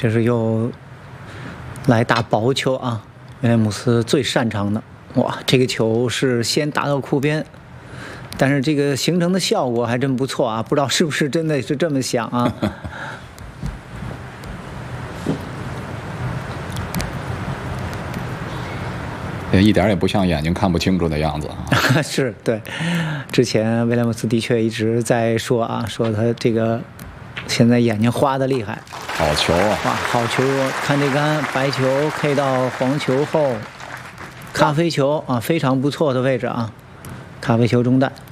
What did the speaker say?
这是又来打薄球啊，威廉姆斯最擅长的。哇，这个球是先打到库边，但是这个形成的效果还真不错啊，不知道是不是真的是这么想啊？ 一点也不像眼睛看不清楚的样子啊！ 是对，之前威廉姆斯的确一直在说啊，说他这个现在眼睛花的厉害。 好球啊！ 哇，好球！看这杆白球 K 到黄球后，咖啡球啊，非常不错的位置啊，咖啡球中弹。